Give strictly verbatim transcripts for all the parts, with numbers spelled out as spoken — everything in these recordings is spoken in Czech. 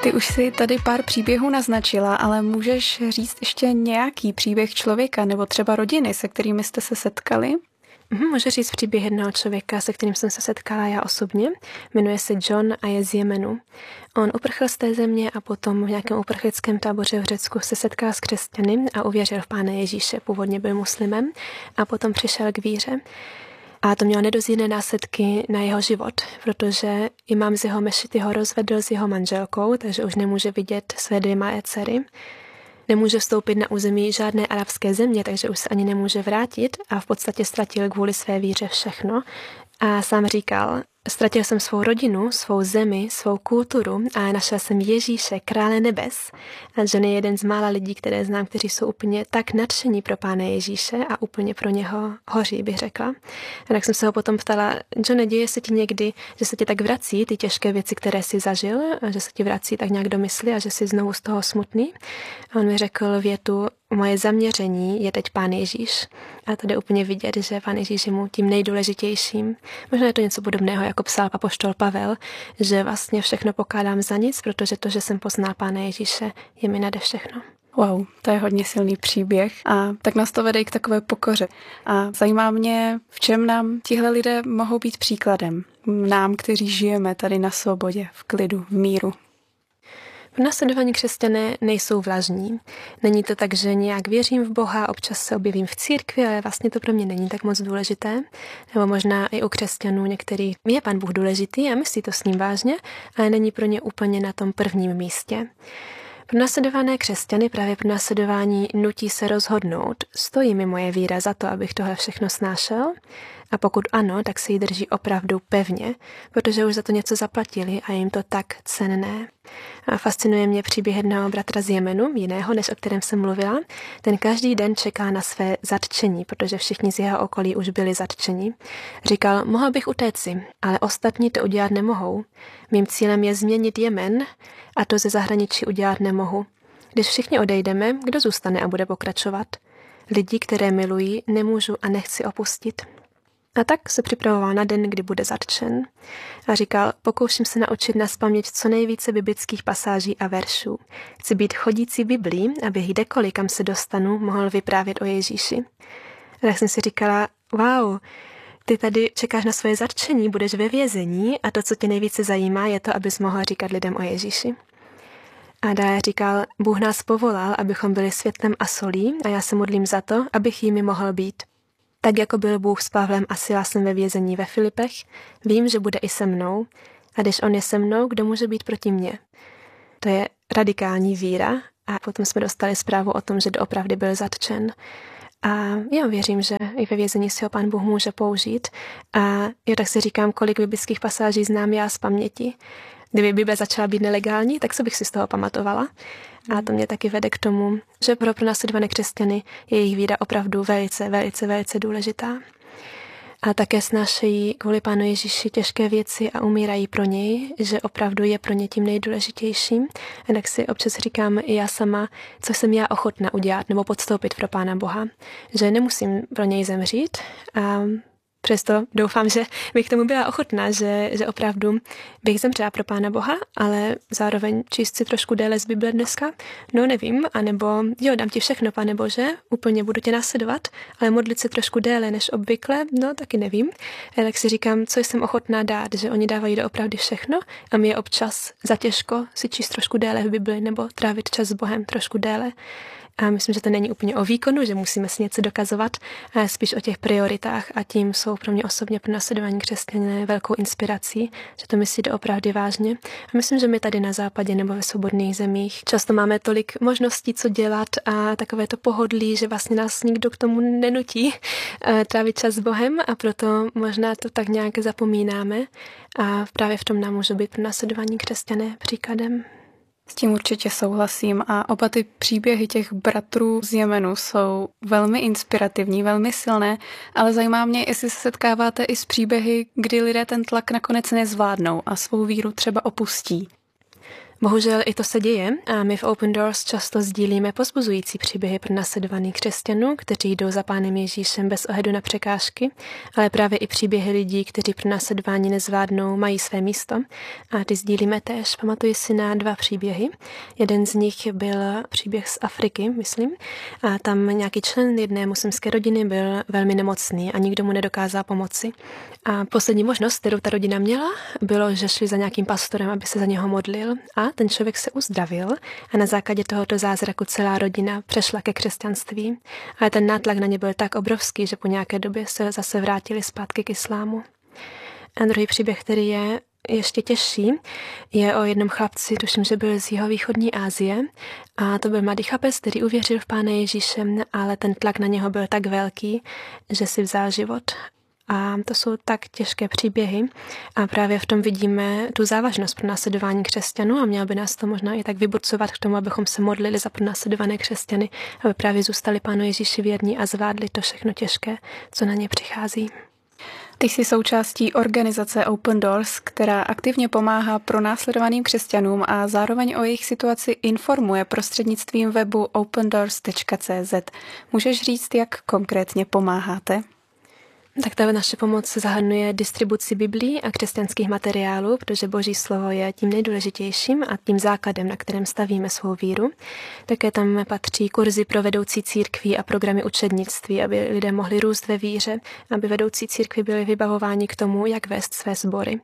Ty už si tady pár příběhů naznačila, ale můžeš říct ještě nějaký příběh člověka nebo třeba rodiny, se kterými jste se setkali? Můžu říct příběh jednoho člověka, se kterým jsem se setkala já osobně. Jmenuje se John a je z Jemenu. On uprchl z té země a potom v nějakém uprchlickém táboře v Řecku se setkal s křesťany a uvěřil v Pána Ježíše. Původně byl muslimem a potom přišel k víře. A to mělo nedozírné následky na jeho život, protože imám z jeho mešity ho rozvedl s jeho manželkou, takže už nemůže vidět své dvě malé dcery. Nemůže vstoupit na území žádné arabské země, takže už se ani nemůže vrátit a v podstatě ztratil kvůli své víře všechno. A sám říkal, ztratil jsem svou rodinu, svou zemi, svou kulturu a našel jsem Ježíše, krále nebes. A John je jeden z mála lidí, které znám, kteří jsou úplně tak nadšení pro Pána Ježíše a úplně pro něho hoří, bych řekla. A tak jsem se ho potom ptala, John, děje se ti někdy, že se ti tak vrací ty těžké věci, které jsi zažil, a že se ti vrací tak nějak do mysli a že jsi znovu z toho smutný? A on mi řekl větu, moje zaměření je teď Pán Ježíš. A tady úplně vidět, že Pán Ježíš je mu tím nejdůležitějším. Možná je to něco podobného, jako psal apoštol Pavel, že vlastně všechno pokládám za nic, protože to, že jsem poznal Pána Ježíše, je mi nade všechno. Wow, to je hodně silný příběh a tak nás to vede i k takové pokoře. A zajímá mě, v čem nám tihle lidé mohou být příkladem. Nám, kteří žijeme tady na svobodě, v klidu, v míru. Pronásledovaní křesťané nejsou vlažní. Není to tak, že nějak věřím v Boha, občas se objevím v církvi, ale vlastně to pro mě není tak moc důležité. Nebo možná i u křesťanů některých je Pán Bůh důležitý a myslí to s ním vážně, ale není pro ně úplně na tom prvním místě. Pronásledované křesťany právě pronásledování nutí se rozhodnout, stojí mi moje víra za to, abych tohle všechno snášel? A pokud ano, tak se jí drží opravdu pevně, protože už za to něco zaplatili a je jim to tak cenné. A fascinuje mě příběh jednoho bratra z Jemenu, jiného, než o kterém jsem mluvila. Ten každý den čeká na své zatčení, protože všichni z jeho okolí už byli zatčeni. Říkal, mohl bych utéci, ale ostatní to udělat nemohou. Mým cílem je změnit Jemen a to ze zahraničí udělat nemohu. Když všichni odejdeme, kdo zůstane a bude pokračovat? Lidi, které miluji, nemůžu a nechci opustit. A tak se připravoval na den, kdy bude zatčen. A říkal, pokouším se naučit nazpaměť co nejvíce biblických pasáží a veršů. Chci být chodící Biblí, abych kdekoliv, kam se dostanu, mohl vyprávět o Ježíši. A tak jsem si říkala, wow, ty tady čekáš na svoje zatčení, budeš ve vězení a to, co tě nejvíce zajímá, je to, abys mohl říkat lidem o Ježíši. A dále říkal, Bůh nás povolal, abychom byli světlem a solí a já se modlím za to, abych jimi mohl být. Tak jako byl Bůh s Pavlem a Silasem ve vězení ve Filipech, vím, že bude i se mnou. A když on je se mnou, kdo může být proti mně? To je radikální víra a potom jsme dostali zprávu o tom, že doopravdy byl zatčen. A já věřím, že i ve vězení si ho Pán Bůh může použít. A já tak si říkám, kolik biblických pasáží znám já z paměti. Kdyby Bible začala být nelegální, tak co bych si z toho pamatovala. A to mě taky vede k tomu, že pro pronásledované křesťany je jejich víra opravdu velice, velice, velice důležitá. A také snášejí kvůli Pánu Ježíši těžké věci a umírají pro něj, že opravdu je pro ně tím nejdůležitějším. A tak si občas říkám i já sama, co jsem já ochotna udělat nebo podstoupit pro Pána Boha. Že nemusím pro něj zemřít a přesto doufám, že bych k tomu byla ochotná, že, že opravdu bych zemřela pro Pána Boha, ale zároveň číst si trošku déle z Bible dneska, no nevím, anebo jo, dám ti všechno, Pane Bože, úplně budu tě následovat, ale modlit se trošku déle než obvykle, no taky nevím. A tak si říkám, co jsem ochotná dát, že oni dávají doopravdy všechno a mi je občas zatěžko si číst trošku déle v Bibli nebo trávit čas s Bohem trošku déle. A myslím, že to není úplně o výkonu, že musíme si něco dokazovat, ale spíš o těch prioritách a tím jsou pro mě osobně pro následování křesťané velkou inspirací, že to myslí doopravdy vážně. A myslím, že my tady na západě nebo ve svobodných zemích často máme tolik možností, co dělat a takové to pohodlí, že vlastně nás nikdo k tomu nenutí trávit čas s Bohem a proto možná to tak nějak zapomínáme a právě v tom nám může být pro následování křesťané příkladem. S tím určitě souhlasím a oba ty příběhy těch bratrů z Jemenu jsou velmi inspirativní, velmi silné, ale zajímá mě, jestli se setkáváte i s příběhy, kdy lidé ten tlak nakonec nezvládnou a svou víru třeba opustí. Bohužel i to se děje a my v Open Doors často sdílíme povzbuzující příběhy pronásledovaných křesťanů, kteří jdou za Pánem Ježíšem bez ohledu na překážky, ale právě i příběhy lidí, kteří pronásledování nezvládnou, mají své místo a ty sdílíme též. Pamatuji si na dva příběhy. Jeden z nich byl příběh z Afriky, myslím, a tam nějaký člen jedné muslimské rodiny byl velmi nemocný a nikdo mu nedokázal pomoci. A poslední možnost, kterou ta rodina měla, bylo, že šli za nějakým pastorem, aby se za něho modlil, a ten člověk se uzdravil a na základě tohoto zázraku celá rodina přešla ke křesťanství. Ale ten nátlak na ně byl tak obrovský, že po nějaké době se zase vrátili zpátky k islámu. A druhý příběh, který je ještě těžší, je o jednom chlapci, tuším, že byl z jihovýchodní Asie, a to byl mladý chlapec, který uvěřil v Pána Ježíše, ale ten tlak na něho byl tak velký, že si vzal život. A to jsou tak těžké příběhy a právě v tom vidíme tu závažnost pronásledování křesťanů a mělo by nás to možná i tak vyburcovat k tomu, abychom se modlili za pronásledované křesťany, aby právě zůstali Pánu Ježíši věrní a zvládli to všechno těžké, co na ně přichází. Ty jsi součástí organizace Open Doors, která aktivně pomáhá pronásledovaným křesťanům a zároveň o jejich situaci informuje prostřednictvím webu open doors tečka cé zet. Můžeš říct, jak konkrétně pomáháte? Tak ta naše pomoc zahrnuje distribuci biblí a křesťanských materiálů, protože Boží slovo je tím nejdůležitějším a tím základem, na kterém stavíme svou víru. Také tam patří kurzy pro vedoucí církví a programy učednictví, aby lidé mohli růst ve víře, aby vedoucí církvi byli vybavováni k tomu, jak vést své sbory.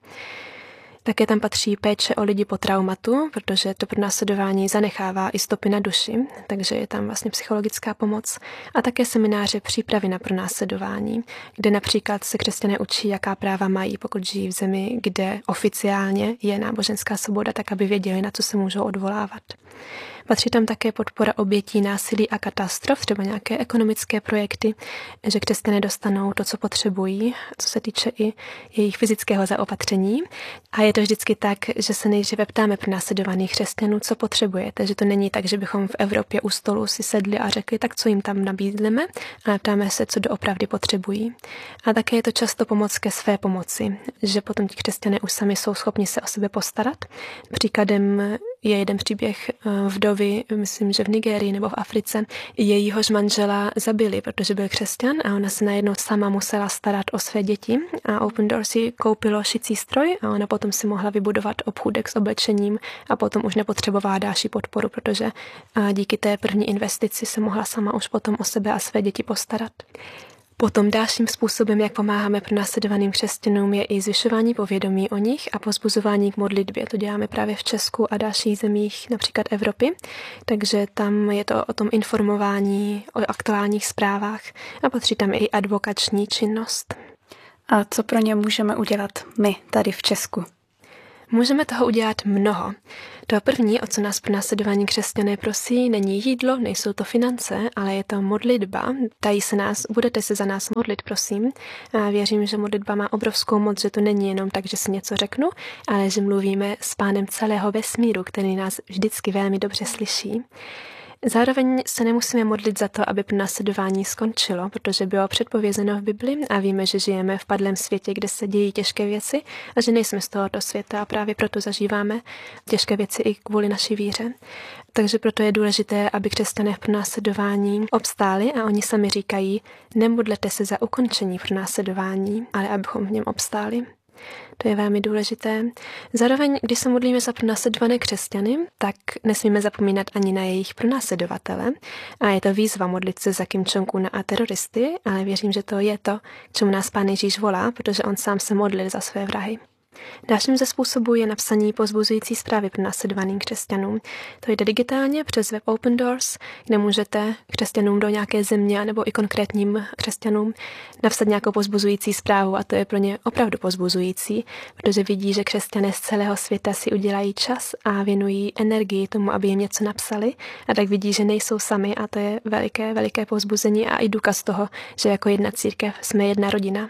Také tam patří péče o lidi po traumatu, protože to pronásledování zanechává i stopy na duši, takže je tam vlastně psychologická pomoc. A také semináře přípravy na pronásledování, kde například se křesťané učí, jaká práva mají, pokud žijí v zemi, kde oficiálně je náboženská svoboda, tak aby věděli, na co se můžou odvolávat. Patří tam také podpora obětí násilí a katastrof, třeba nějaké ekonomické projekty, že křesťané dostanou to, co potřebují, co se týče i jejich fyzického zaopatření. A je to vždycky tak, že se nejdříve ptáme pronásledovaných křesťanů, co potřebujete, že to není tak, že bychom v Evropě u stolu si sedli a řekli, tak co jim tam nabídneme, ale ptáme se, co doopravdy potřebují. A také je to často pomoc ke své pomoci, že potom ti křesťané už sami jsou schopni se o sebe postarat. Příkladem je jeden příběh vdovy, myslím, že v Nigérii nebo v Africe, jejíhož manžela zabili, protože byl křesťan a ona se najednou sama musela starat o své děti a Open Doors si koupilo šicí stroj a ona potom si mohla vybudovat obchůdek s oblečením a potom už nepotřebovala další podporu, protože díky té první investici se mohla sama už potom o sebe a své děti postarat. Potom dalším způsobem, jak pomáháme pronásledovaným křesťanům, je i zvyšování povědomí o nich a povzbuzování k modlitbě. To děláme právě v Česku a dalších zemích, například Evropy. Takže tam je to o tom informování, o aktuálních zprávách a patří tam i advokační činnost. A co pro ně můžeme udělat my tady v Česku? Můžeme toho udělat mnoho. To první, o co nás pronásledovaní křesťané prosí, není jídlo, nejsou to finance, ale je to modlitba. Tají se nás, budete se za nás modlit, prosím. A věřím, že modlitba má obrovskou moc, že to není jenom tak, že si něco řeknu, ale že mluvíme s Pánem celého vesmíru, který nás vždycky velmi dobře slyší. Zároveň se nemusíme modlit za to, aby pronásledování skončilo, protože bylo předpovězeno v Bibli a víme, že žijeme v padlém světě, kde se dějí těžké věci a že nejsme z tohoto světa a právě proto zažíváme těžké věci i kvůli naší víře. Takže proto je důležité, aby křesťané v pronásledování obstáli a oni sami říkají, nemodlete se za ukončení pronásledování, ale abychom v něm obstáli. To je velmi důležité. Zároveň, když se modlíme za pronásledované křesťany, tak nesmíme zapomínat ani na jejich pronásledovatele. A je to výzva modlit se za Kim Jong-una a teroristy, ale věřím, že to je to, k čemu nás Pán Ježíš volá, protože on sám se modlil za své vrahy. Dalším ze způsobů je napsaní povzbuzující zprávy pronásledovaným křesťanům. To jde digitálně přes web Open Doors, kde můžete křesťanům do nějaké země nebo i konkrétním křesťanům napsat nějakou povzbuzující zprávu a to je pro ně opravdu povzbuzující, protože vidí, že křesťané z celého světa si udělají čas a věnují energii tomu, aby jim něco napsali a tak vidí, že nejsou sami a to je veliké, veliké povzbuzení a i důkaz toho, že jako jedna církev jsme jedna rodina.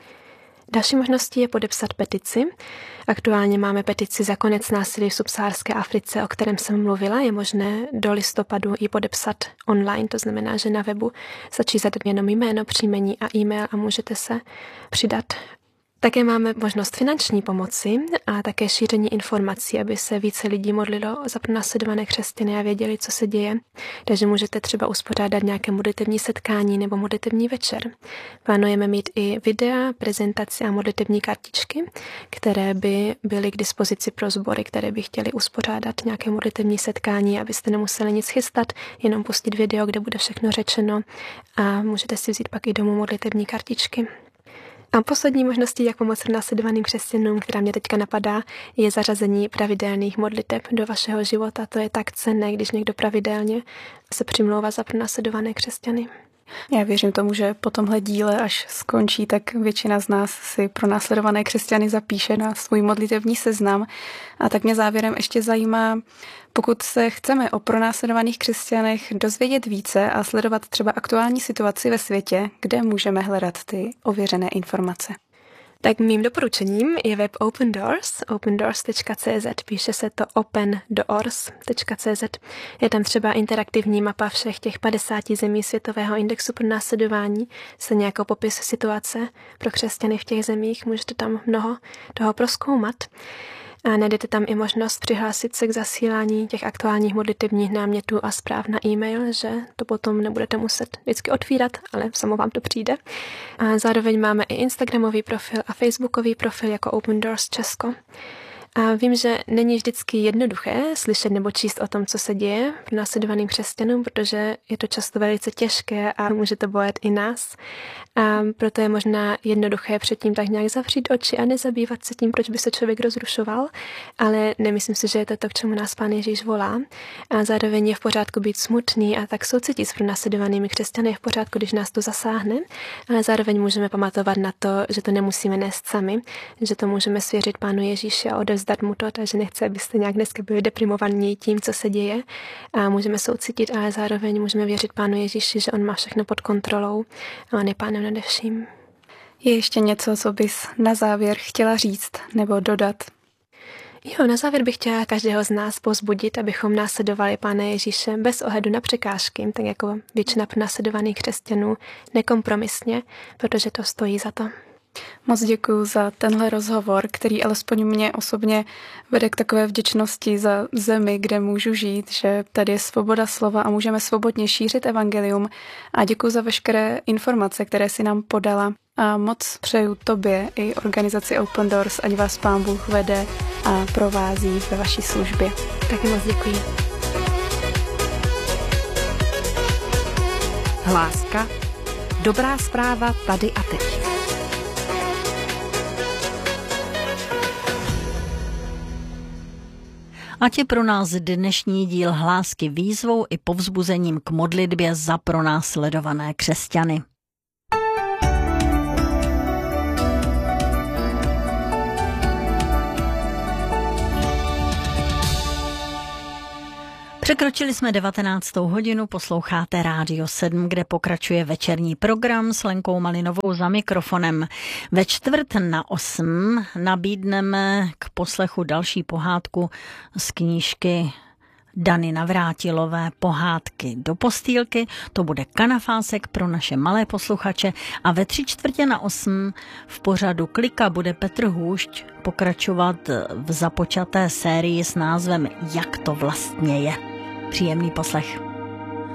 Další možností je podepsat petici. Aktuálně máme petici za konec násilí v subsaharské Africe, o kterém jsem mluvila. Je možné do listopadu ji podepsat online, to znamená, že na webu stačí zadat jenom jméno, příjmení a e-mail a můžete se přidat. Také máme možnost finanční pomoci a také šíření informací, aby se více lidí modlilo za pronásledované křesťany a věděli, co se děje. Takže můžete třeba uspořádat nějaké modlitevní setkání nebo modlitevní večer. Plánujeme mít i videa, prezentaci a modlitevní kartičky, které by byly k dispozici pro sbory, které by chtěli uspořádat nějaké modlitevní setkání, abyste nemuseli nic chystat, jenom pustit video, kde bude všechno řečeno a můžete si vzít pak i domů modlitevní kartičky. A poslední možností, jak pomoct pronásledovaným křesťanům, která mě teďka napadá, je zařazení pravidelných modliteb do vašeho života. To je tak cenné, když někdo pravidelně se přimlouvá za pronásledované křesťany. Já věřím tomu, že po tomhle díle, až skončí, tak většina z nás si pronásledované křesťany zapíše na svůj modlitevní seznam. A tak mě závěrem ještě zajímá, pokud se chceme o pronásledovaných křesťanech dozvědět více a sledovat třeba aktuální situaci ve světě, kde můžeme hledat ty ověřené informace. Tak mým doporučením je web Open Doors, open doors tečka cé zet, píše se to open doors tečka cé zet. Je tam třeba interaktivní mapa všech těch padesáti zemí Světového indexu pronásledování, se nějakou popis situace pro křesťany v těch zemích, můžete tam mnoho toho prozkoumat. A najdete tam i možnost přihlásit se k zasílání těch aktuálních modlitevních námětů a zpráv na e-mail, že to potom nebudete muset vždycky otvírat, ale samo vám to přijde. A zároveň máme i Instagramový profil a Facebookový profil jako Open Doors Česko. A vím, že není vždycky jednoduché slyšet nebo číst o tom, co se děje pronásledovaným křesťanům, protože je to často velice těžké a může to bolet i nás. A proto je možná jednoduché předtím tak nějak zavřít oči a nezabývat se tím, proč by se člověk rozrušoval, ale nemyslím si, že je to to, k čemu nás Pán Ježíš volá. A zároveň je v pořádku být smutný a tak soucitit s pronásledovanými křesťany, je v pořádku, když nás to zasáhne, ale zároveň můžeme pamatovat na to, že to nemusíme nést sami, že to můžeme svěřit Pánu Ježíši a odevzdat mu to, takže nechci, abyste nějak dneska byli deprimovaní tím, co se děje, a můžeme soucitit, ale zároveň můžeme věřit Pánu Ježíši, že on má všechno pod kontrolou a on je pánem nade vším. Je ještě něco, co bys na závěr chtěla říct nebo dodat? Jo, na závěr bych chtěla každého z nás povzbudit, abychom následovali Pána Ježíše bez ohledu na překážky, tak jako většina pronásledovaných křesťanů, nekompromisně, protože to stojí za to. Moc děkuji za tenhle rozhovor, který alespoň mě osobně vede k takové vděčnosti za zemi, kde můžu žít, že tady je svoboda slova a můžeme svobodně šířit evangelium. A děkuji za veškeré informace, které si nám podala. A moc přeju tobě i organizaci Open Doors, ať vás Pán Bůh vede a provází ve vaší službě. Taky moc děkuji. Hláska. Dobrá zpráva tady a teď. Ať je pro nás dnešní díl Hlásky výzvou i povzbuzením k modlitbě za pronásledované křesťany. Překročili jsme devatenáctou hodinu, posloucháte Rádio sedm, kde pokračuje večerní program s Lenkou Malinovou za mikrofonem. Ve čtvrt na osm nabídneme k poslechu další pohádku z knížky Dany Navrátilové Pohádky do postýlky. To bude kanafásek pro naše malé posluchače a ve tři čtvrtě na osm v pořadu Klika bude Petr Hůšť pokračovat v započaté sérii s názvem Jak to vlastně je. Příjemný poslech.